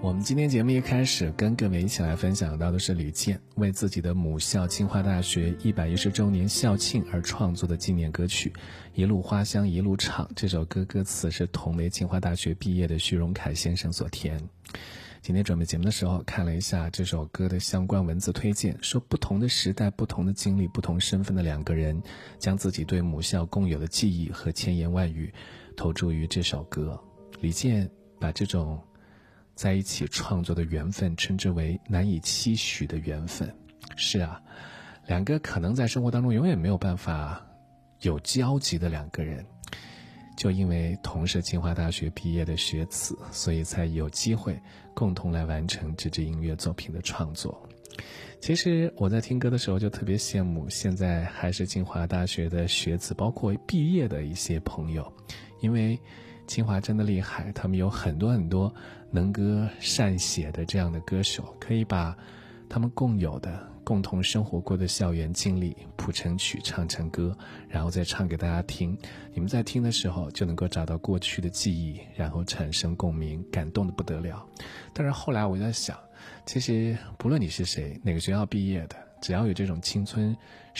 我们今天节目一开始跟各位一起来分享到的是李健为自己的母校清华大学110周年校庆而创作的纪念歌曲《一路花香一路唱》。这首歌歌词是同为清华大学毕业的徐荣凯先生所填。今天准备节目的时候看了一下这首歌的相关文字推荐，说不同的时代、不同的经历、不同身份的两个人，将自己对母校共有的记忆和千言万语投注于这首歌。李健把这种在一起创作的缘分称之为难以期许的缘分。是啊，两个可能在生活当中永远没有办法有交集的两个人，就因为同是清华大学毕业的学子，所以才有机会共同来完成这支音乐作品的创作。其实我在听歌的时候就特别羡慕现在还是清华大学的学子，包括毕业的一些朋友，因为清华真的厉害，他们有很多很多能歌善写的这样的歌手，可以把他们共有的共同生活过的校园经历谱成曲唱成歌，然后再唱给大家听。你们在听的时候就能够找到过去的记忆，然后产生共鸣，感动的不得了。但是后来我在想，其实不论你是谁，哪个学校毕业的，只要有这种青春